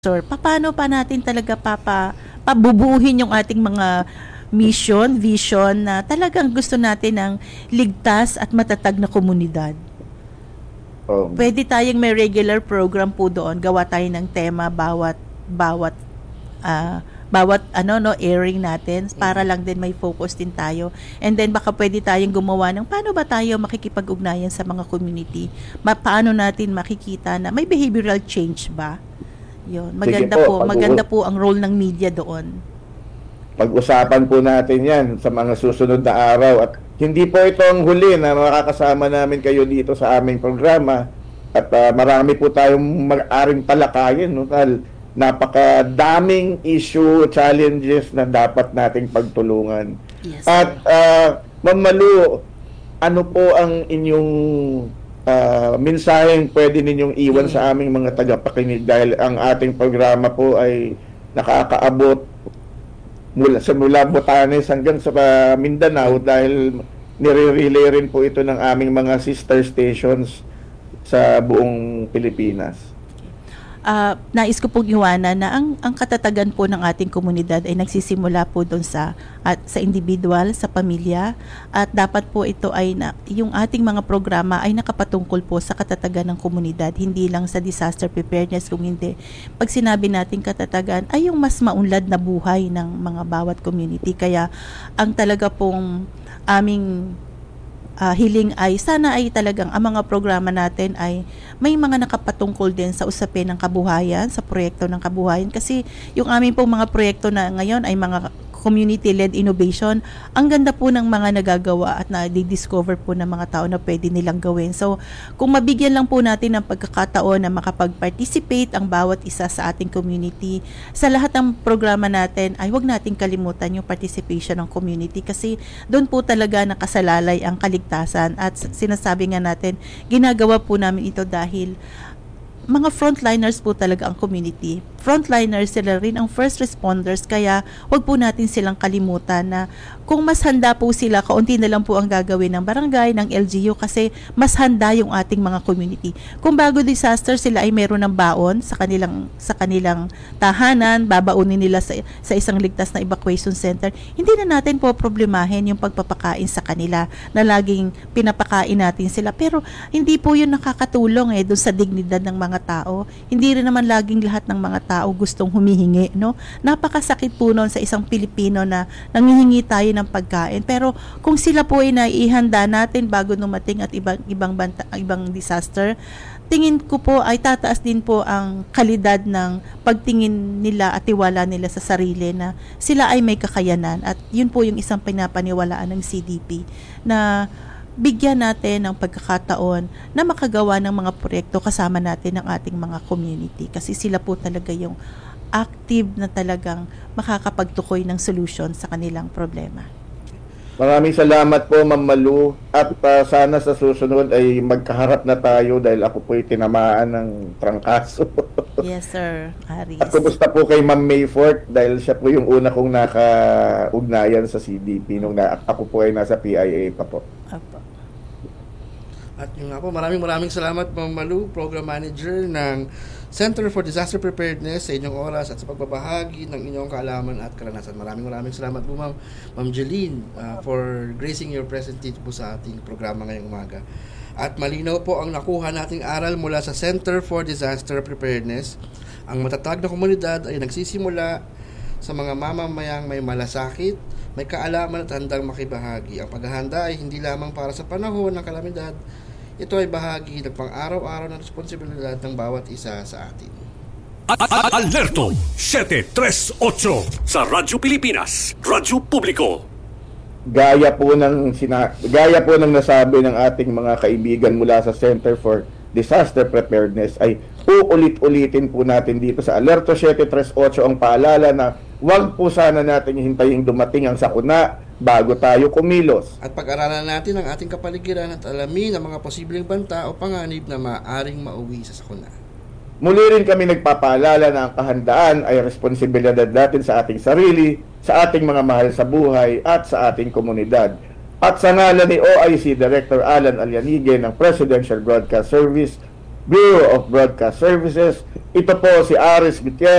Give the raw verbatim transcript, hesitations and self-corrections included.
Sir, paano pa natin talaga papa pabubuuhin yung ating mga mission, vision na talagang gusto natin ng ligtas at matatag na komunidad? Oh, Pwede tayong may regular program po doon. Gawa tayo ng tema bawat bawat ah, bawat ano no airing natin para lang din may focus din tayo. And then baka pwede tayong gumawa ng paano ba tayo makikipag-ugnayan sa mga community? Ma- paano natin makikita na may behavioral change ba? Yun, maganda Sige po, po, maganda pag-u- po ang role ng media doon. pag-usapan po natin yan sa mga susunod na araw. At hindi po ito ang huli na makakasama namin kayo dito sa aming programa. At ah, marami po tayong mag-aring talakayin. No? Dahil napakadaming issue, challenges na dapat nating pagtulungan. Yes, At sir. uh, Ma'am Malu, ano po ang inyong uh, mensaheng pwede ninyong iwan Mm. sa aming mga tagapakinig dahil ang ating programa po ay nakakaabot mula sa mula Batanes hanggang sa uh, Mindanao dahil nire-relay rin po ito ng aming mga sister stations sa buong Pilipinas. Ah, nais ko pong iwanan na ang ang katatagan po ng ating komunidad ay nagsisimula po doon sa at sa individual, sa pamilya, at dapat po ito ay na, yung ating mga programa ay nakapatungkol po sa katatagan ng komunidad, hindi lang sa disaster preparedness. Kung hindi, pag sinabi natin katatagan ay yung mas maunlad na buhay ng mga bawat community. Kaya ang talaga pong aming ah, hiling ay sana ay talagang ang mga programa natin ay may mga nakapatungkol din sa usapin ng kabuhayan, sa proyekto ng kabuhayan. Kasi yung aming pong mga proyekto na ngayon ay mga community-led innovation. Ang ganda po ng mga nagagawa at na-discover po ng mga tao na pwede nilang gawin. So, kung mabigyan lang po natin ng pagkakataon na makapag-participate ang bawat isa sa ating community, sa lahat ng programa natin ay huwag nating kalimutan yung participation ng community kasi doon po talaga nakasalalay ang kaligtasan. At sinasabi nga natin, ginagawa po namin ito dahil mga frontliners po talaga ang community. Frontliners sila rin ang first responders, kaya wag po natin silang kalimutan na kung mas handa po sila, kaunti na lang po ang gagawin ng barangay, ng L G U kasi mas handa yung ating mga community. Kung bago disaster sila ay meron ng baon sa kanilang sa kanilang tahanan, babaunin nila sa, sa isang ligtas na evacuation center, hindi na natin po problemahin yung pagpapakain sa kanila na laging pinapakain natin sila. Pero hindi po yun nakakatulong eh doon sa dignidad ng mga tao. Hindi rin naman laging lahat ng mga tao gustong humihingi, no? Napakasakit po noon sa isang Pilipino na nanghihingi tayo ng pagkain. Pero kung sila po ay naihanda natin bago dumating at ibang ibang banta, ibang disaster, tingin ko po ay tataas din po ang kalidad ng pagtingin nila at tiwala nila sa sarili na sila ay may kakayanan. At yun po yung isang pinapaniwalaan ng C D P na bigyan natin ng pagkakataon na makagawa ng mga proyekto kasama natin ng ating mga community kasi sila po talaga yung active na talagang makakapagtukoy ng solution sa kanilang problema. Maraming salamat po, Ma'am Malu. At ah, sana sa susunod ay magkaharap na tayo dahil ako po ay tinamaan ng trangkaso. Yes, sir. Aris. At kumusta po kay Ma'am Mayfort dahil siya po yung una kong naka-ugnayan sa C D P nung na, ako po ay nasa P I A pa po. Apo. At yun nga po, maraming maraming salamat Ma'am Malu, Program Manager ng Center for Disaster Preparedness sa inyong oras at sa pagbabahagi ng inyong kaalaman at karanasan. Maraming maraming salamat po Ma'am, Ma'am Jeline uh, for gracing your presence dito po sa ating programa ngayong umaga. At malinaw po ang nakuha nating aral mula sa Center for Disaster Preparedness. Ang matatag na komunidad ay nagsisimula sa mga mamamayang may malasakit, may kaalaman at handang makibahagi. Ang paghahanda ay hindi lamang para sa panahon ng kalamidad. Ito ay bahagi ng pang-araw-araw na responsibilidad ng bawat isa sa atin. Alerto siete tres ocho sa Radyo Pilipinas, Radyo Publiko. Gaya po ng sina, gaya po ng nasabi ng ating mga kaibigan mula sa Center for Disaster Preparedness ay uulit-ulitin po natin dito sa Alerto siete tres ocho ang paalala na huwag po sana natin hintayin dumating ang sakuna bago tayo kumilos. At pag-aralan natin ang ating kapaligiran at alamin ang mga posibleng banta o panganib na maaaring mauwi sa sakuna. Muli rin kami nagpapaalala na ang kahandaan ay responsibilidad natin sa ating sarili, sa ating mga mahal sa buhay at sa ating komunidad. At sa ngalan ni O I C Director Alan Alianige ng Presidential Broadcast Service, Bureau of Broadcast Services, Ito po si Aris Gutierrez.